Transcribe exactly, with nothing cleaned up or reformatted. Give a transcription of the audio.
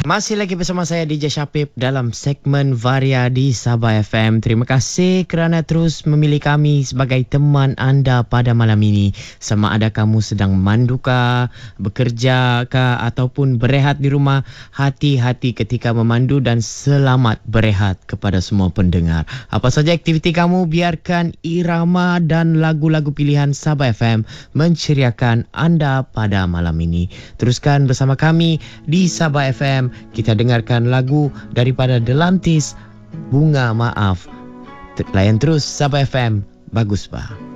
Masih lagi bersama saya D J Syapib dalam segmen Varia di Sabah F M. Terima kasih kerana terus memilih kami sebagai teman anda pada malam ini. Sama ada kamu sedang memandu bekerja kah, ataupun berehat di rumah, hati-hati ketika memandu dan selamat berehat kepada semua pendengar. Apa saja aktiviti kamu, biarkan irama dan lagu-lagu pilihan Sabah F M menceriakan anda pada malam ini. Teruskan bersama kami di Sabah F M. Kita dengarkan lagu daripada The Lantis, Bunga Maaf. Layan terus Sabah F M. Bagus, Pak.